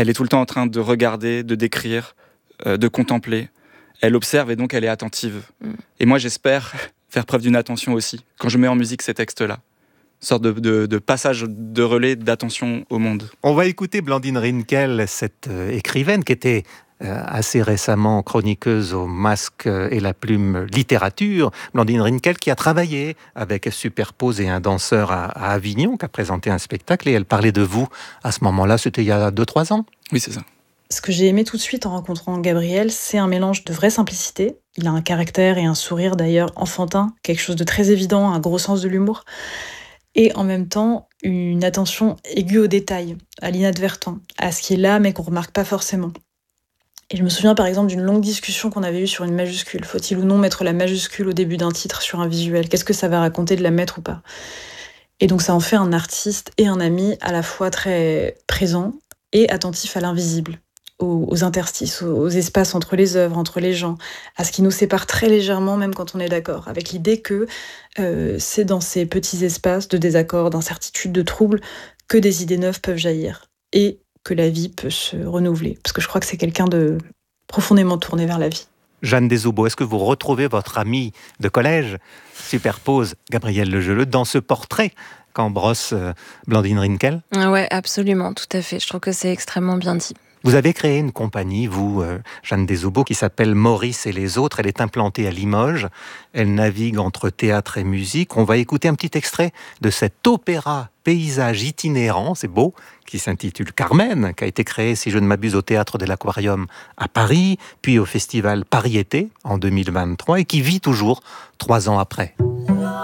Elle est tout le temps en train de regarder, de décrire, de contempler. Elle observe et donc elle est attentive. Et moi, j'espère faire preuve d'une attention aussi, quand je mets en musique ces textes-là. Une sorte de passage de relais d'attention au monde. On va écouter Blandine Rinkel, cette écrivaine qui était assez récemment chroniqueuse au Masque et la Plume littérature. Blandine Rinkel qui a travaillé avec Superpose et un danseur à Avignon, qui a présenté un spectacle, et elle parlait de vous à ce moment-là, c'était il y a 2-3 ans. Oui, c'est ça. Ce que j'ai aimé tout de suite en rencontrant Gabriel, c'est un mélange de vraie simplicité. Il a un caractère et un sourire d'ailleurs enfantin, quelque chose de très évident, un gros sens de l'humour. Et en même temps, une attention aiguë aux détails, à l'inadvertent, à ce qui est là mais qu'on ne remarque pas forcément. Et je me souviens par exemple d'une longue discussion qu'on avait eue sur une majuscule. Faut-il ou non mettre la majuscule au début d'un titre sur un visuel ? Qu'est-ce que ça va raconter de la mettre ou pas ? Et donc ça en fait un artiste et un ami à la fois très présent et attentif à l'invisible, aux interstices, aux espaces entre les œuvres, entre les gens, à ce qui nous sépare très légèrement, même quand on est d'accord, avec l'idée que c'est dans ces petits espaces de désaccord, d'incertitude, de trouble, que des idées neuves peuvent jaillir, et que la vie peut se renouveler. Parce que je crois que c'est quelqu'un de profondément tourné vers la vie. Jeanne Desaubos, est-ce que vous retrouvez votre amie de collège, Superpose, Gabriel Legeleux, dans ce portrait qu'embrosse Blandine Rinkel ? Ouais, absolument, tout à fait. Je trouve que c'est extrêmement bien dit. Vous avez créé une compagnie, vous, Jeanne Desaubos, qui s'appelle Maurice et les autres. Elle est implantée à Limoges. Elle navigue entre théâtre et musique. On va écouter un petit extrait de cet opéra paysage itinérant, c'est beau, qui s'intitule Carmen, qui a été créé, si je ne m'abuse, au Théâtre de l'Aquarium à Paris, puis au Festival Paris-Été en 2023, et qui vit toujours 3 ans après.